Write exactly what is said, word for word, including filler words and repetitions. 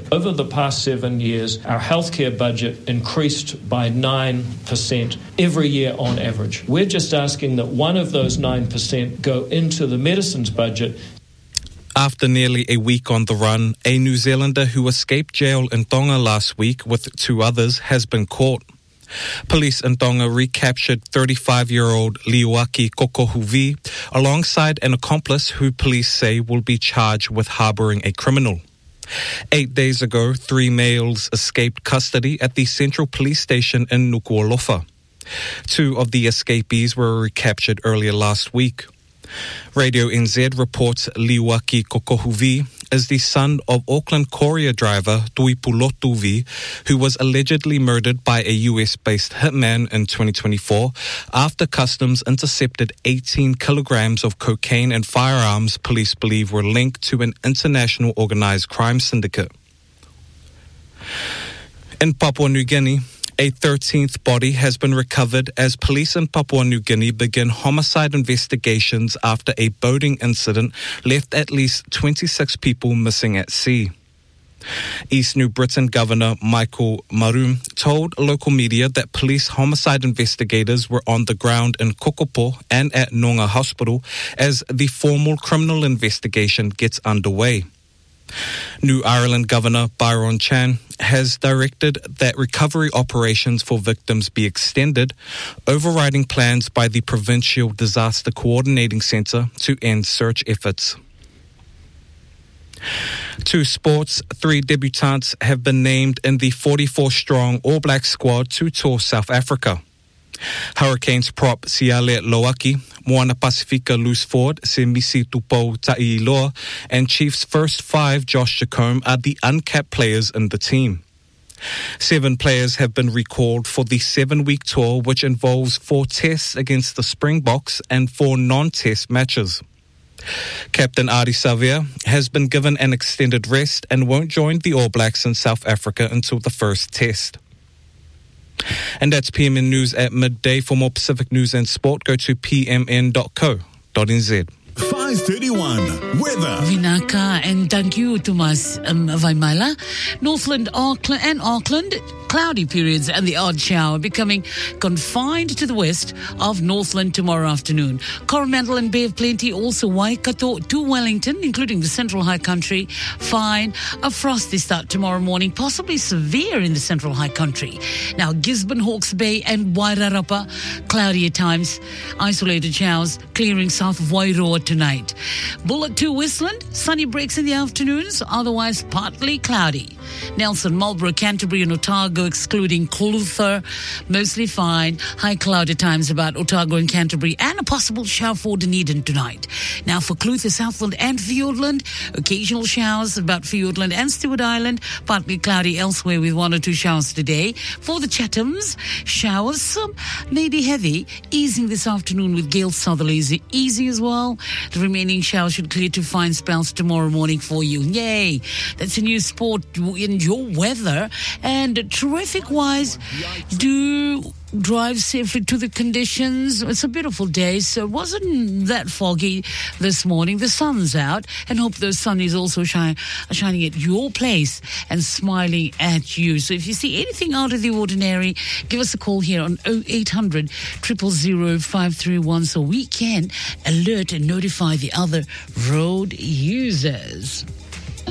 Over the past seven years, our healthcare budget increased by nine percent every year on average. We're just asking that one of those nine percent go into the medicines budget. After nearly a week on the run, a New Zealander who escaped jail in Tonga last week with two others has been caught. Police in Tonga recaptured thirty-five-year-old Liuaki Kokohuvi alongside an accomplice who police say will be charged with harbouring a criminal. Eight days ago, three males escaped custody at the Central Police Station in Nuku'alofa. Two of the escapees were recaptured earlier last week. Radio N Z reports Liuaki Kokohuvi is the son of Auckland courier driver Tuipulotuvi, who was allegedly murdered by a U S-based hitman in twenty twenty-four after customs intercepted eighteen kilograms of cocaine and firearms police believe were linked to an international organized crime syndicate. In Papua New Guinea, a thirteenth body has been recovered as police in Papua New Guinea begin homicide investigations after a boating incident left at least twenty-six people missing at sea. East New Britain Governor Michael Maroon told local media that police homicide investigators were on the ground in Kokopo and at Nonga Hospital as the formal criminal investigation gets underway. New Ireland Governor Byron Chan has directed that recovery operations for victims be extended, overriding plans by the Provincial Disaster Coordinating Centre to end search efforts. To sports, three debutants have been named in the forty-four strong All Black squad to tour South Africa. Hurricanes prop Siale Loaki, Moana Pacifica Loose Ford, Semisi Tupou Ta'iloa, and Chiefs' first five, Josh Jacome, are the uncapped players in the team. Seven players have been recalled for the seven-week tour, which involves four tests against the Springboks and four non-test matches. Captain Ardie Savea has been given an extended rest and won't join the All Blacks in South Africa until the first test. And that's P M N News at midday. For more Pacific news and sport, go to p m n dot co dot n z. five thirty-one weather. Vinaka, and thank you, Thomas um, Vaimala. Northland, Auckland, and Auckland, cloudy periods and the odd shower becoming confined to the west of Northland tomorrow afternoon. Coromandel and Bay of Plenty, also Waikato to Wellington, including the Central High Country, fine. A frosty start tomorrow morning, possibly severe in the Central High Country. Now, Gisborne, Hawke's Bay and Wairarapa, cloudy at times. Isolated showers clearing south of Wairoa tonight. Bullock to Whistland, sunny breaks in the afternoons, otherwise partly cloudy. Nelson, Marlborough, Canterbury and Otago, excluding Clutha, mostly fine. High cloud at times about Otago and Canterbury, and a possible shower for Dunedin tonight. Now for Clutha, Southland and Fiordland, occasional showers about Fiordland and Stewart Island, partly cloudy elsewhere with one or two showers today. For the Chathams, showers, some maybe heavy, easing this afternoon with gale southerlies easy as well. The remaining showers should clear to fine spells tomorrow morning for you. Yay! That's a new sport in your weather. And traffic-wise, do drive safely to the conditions. It's a beautiful day, so it wasn't that foggy this morning. The sun's out, and hope the sun is also shine, shining at your place and smiling at you. So if you see anything out of the ordinary, give us a call here on oh eight hundred, zero zero zero, five three one so we can alert and notify the other road users.